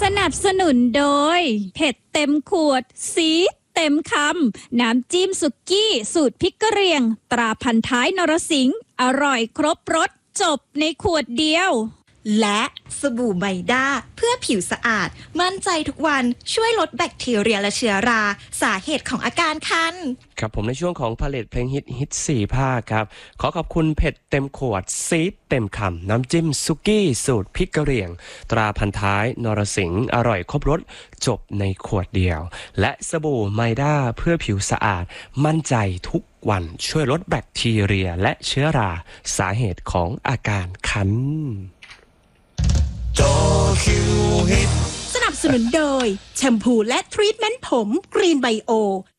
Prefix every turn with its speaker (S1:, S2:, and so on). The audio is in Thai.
S1: นับสนุนโดยเผ็ดเต็มขวดซีดเต็มคำน้ำจิ้มสุกี้สูตรพริกกะเหรี่ยงตราพันท้ายนรสิงห์อร่อยครบรสจบในขวดเดียว
S2: และสบู่ไมด้าเพื่อผิวสะอาดมั่นใจทุกวันช่วยลดแบคทีเรียและเชื้อราสาเหตุของอาการคัน
S3: ครับผมในช่วงของพาเลทเพลงฮิต4ภาคครับขอขอบคุณเผ็ดเต็มขวดซีดเต็มคำน้ำจิ้มซุกี้สูตรพริกกะเหรี่ยงตราพันท้ายนรสิงห์อร่อยครบรสจบในขวดเดียวและสบู่ไมด้าเพื่อผิวสะอาดมั่นใจทุกวันช่วยลดแบคทีเรียและเชื้อราสาเหตุของอาการคัน
S4: สนับสนุนโดยแชมพูและทรีทเมนต์ผมกรีนไบโอ